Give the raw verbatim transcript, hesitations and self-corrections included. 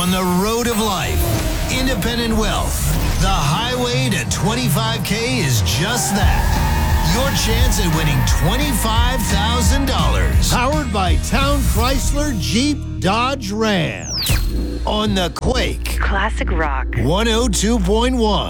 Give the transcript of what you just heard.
on the road of life. Independent wealth. The highway to twenty-five K is just that. Your chance at winning twenty-five thousand dollars. Powered by Town Chrysler Jeep Dodge Ram. On the Quake. Classic rock. one oh two point one.